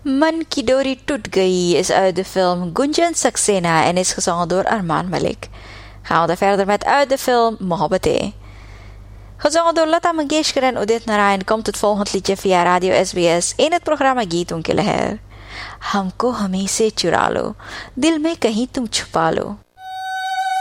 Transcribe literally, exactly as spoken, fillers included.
Man की डोरी टूट गई is uit de film Gunjan Saxena en is gezongen door Armaan Malik. Gaan we dan verder met uit de film Mohabbatein. Gezongen door Lata Mangeshkar en Udit Narayan komt het volgende liedje via Radio S B S in het programma Geeton की लहर. हमको हमें से चुरा लो, दिल में कहीं तुम छुपा लो.